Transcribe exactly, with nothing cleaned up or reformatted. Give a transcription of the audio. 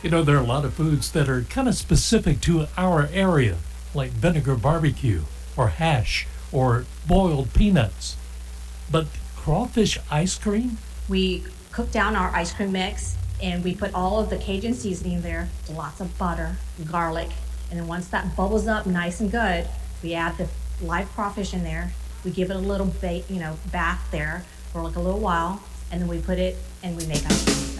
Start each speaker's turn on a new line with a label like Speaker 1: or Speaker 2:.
Speaker 1: You know, there are a lot of foods that are kind of specific to our area, like vinegar barbecue, or hash, or boiled peanuts. But crawfish ice cream?
Speaker 2: We cook down our ice cream mix and we put all of the Cajun seasoning there, lots of butter, garlic, and then once that bubbles up nice and good, we add the live crawfish in there. We give it a little bait, you know, bath there for like a little while, and then we put it and we make ice cream.